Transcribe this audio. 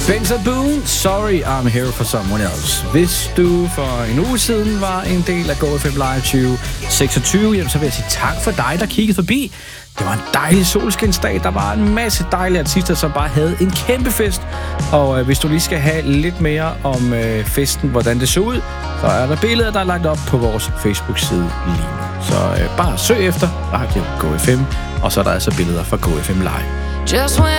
Benson Boone, Sorry I'm Here for Someone Else. Hvis du for en uge siden var en del af GoFM Live 2026, jamen så vil jeg sige tak for dig, der kiggede forbi. Det var en dejlig solskinsdag. Der var en masse dejlige artister, som bare havde en kæmpe fest. Og hvis du lige skal have lidt mere om festen, hvordan det så ud, så er der billeder, der er lagt op på vores Facebook-side lige nu. Så bare søg efter Radio GoFM, og så er der altså billeder fra GoFM Live.